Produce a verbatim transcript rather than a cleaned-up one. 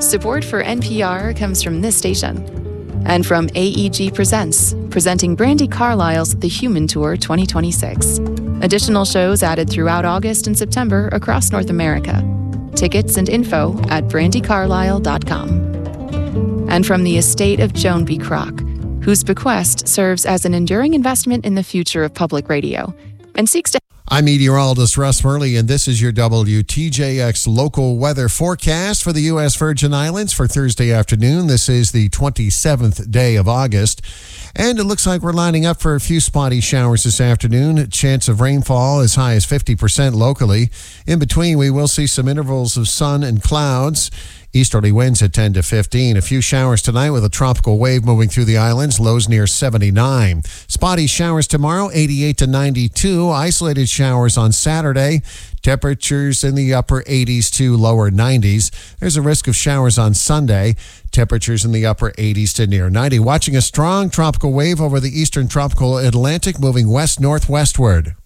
Support for N P R comes from this station. And from A E G Presents, presenting Brandi Carlile's The Human Tour twenty twenty-six. Additional shows added throughout August and September across North America. Tickets and info at brandi carlile dot com. And from the estate of Joan B. Kroc, whose bequest serves as an enduring investment in the future of public radio and seeks to... I'm meteorologist Russ Murley, and this is your W T J X local weather forecast for the U S Virgin Islands for Thursday afternoon. This is the twenty-seventh day of August, and it looks like we're lining up for a few spotty showers this afternoon. Chance of rainfall as high as fifty percent locally. In between, we will see some intervals of sun and clouds. Easterly winds at ten to fifteen. A few showers tonight with a tropical wave moving through the islands. Lows near seventy-nine. Spotty showers tomorrow, eighty-eight to ninety-two. Isolated showers on Saturday. Temperatures in the upper eighties to lower nineties. There's a risk of showers on Sunday. Temperatures in the upper eighties to near ninety. Watching a strong tropical wave over the eastern tropical Atlantic moving west-northwestward.